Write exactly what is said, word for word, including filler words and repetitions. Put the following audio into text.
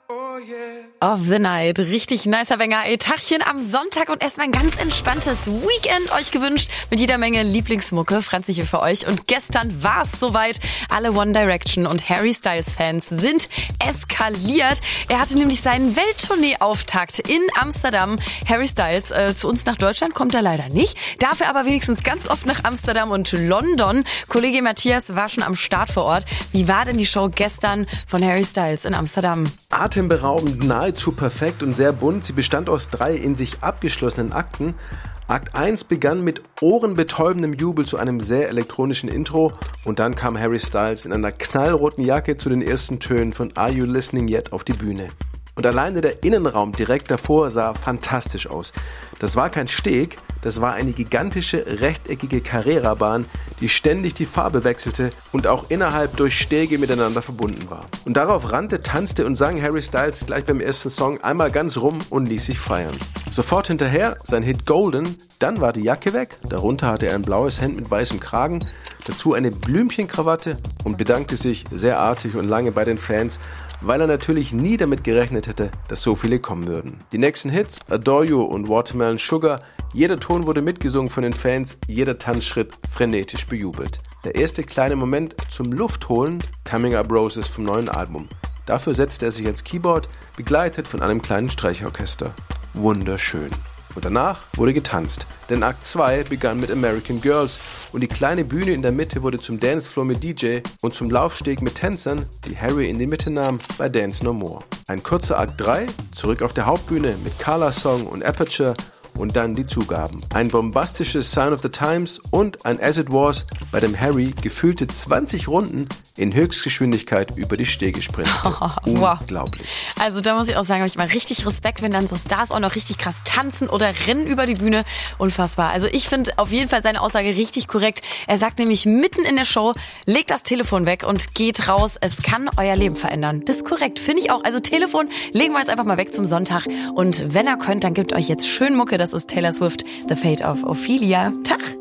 Of the Night. Richtig nicer Banger. Ey, Tagchen am Sonntag und erstmal ein ganz entspanntes Weekend euch gewünscht. Mit jeder Menge Lieblingsmucke. Franzi hier für euch. Und gestern war es soweit. Alle One Direction und Harry Styles Fans sind eskaliert. Er hatte nämlich seinen Welttournee-Auftakt in Amsterdam. Harry Styles, äh, zu uns nach Deutschland kommt er leider nicht. Dafür aber wenigstens ganz oft nach Amsterdam und London. Kollege Matthias war schon am Start vor Ort. Wie war denn die Show gestern von Harry Styles in Amsterdam? Atemberaubend, nahezu perfekt und sehr bunt. Sie bestand aus drei in sich abgeschlossenen Akten. Akt eins begann mit ohrenbetäubendem Jubel zu einem sehr elektronischen Intro und dann kam Harry Styles in einer knallroten Jacke zu den ersten Tönen von Are You Listening Yet auf die Bühne. Und alleine der Innenraum direkt davor sah fantastisch aus. Das war kein Steg, das war eine gigantische rechteckige Carrera-Bahn, die ständig die Farbe wechselte und auch innerhalb durch Stege miteinander verbunden war. Und darauf rannte, tanzte und sang Harry Styles gleich beim ersten Song einmal ganz rum und ließ sich feiern. Sofort hinterher sein Hit Golden, dann war die Jacke weg, darunter hatte er ein blaues Hemd mit weißem Kragen, dazu eine Blümchenkrawatte und bedankte sich sehr artig und lange bei den Fans, weil er natürlich nie damit gerechnet hätte, dass so viele kommen würden. Die nächsten Hits, Adore You und Watermelon Sugar, jeder Ton wurde mitgesungen von den Fans, jeder Tanzschritt frenetisch bejubelt. Der erste kleine Moment zum Luftholen, Coming Up Roses vom neuen Album. Dafür setzte er sich ans Keyboard, begleitet von einem kleinen Streichorchester. Wunderschön. Und danach wurde getanzt, denn Akt zwei begann mit American Girls und die kleine Bühne in der Mitte wurde zum Dancefloor mit D J und zum Laufsteg mit Tänzern, die Harry in die Mitte nahm bei Dance No More. Ein kurzer Akt drei, zurück auf der Hauptbühne mit Carla Song und Aperture und dann die Zugaben. Ein bombastisches Sign of the Times und ein As It Was, bei dem Harry gefühlte zwanzig Runden in Höchstgeschwindigkeit über die Stege sprintete. Unglaublich. Also da muss ich auch sagen, habe ich mal richtig Respekt, wenn dann so Stars auch noch richtig krass tanzen oder rennen über die Bühne. Unfassbar. Also ich finde auf jeden Fall seine Aussage richtig korrekt. Er sagt nämlich mitten in der Show, legt das Telefon weg und geht raus. Es kann euer Leben verändern. Das ist korrekt, finde ich auch. Also Telefon legen wir jetzt einfach mal weg zum Sonntag. Und wenn ihr könnt, dann gebt euch jetzt schön Mucke. Das ist Taylor Swift, The Fate of Ophelia. Tag!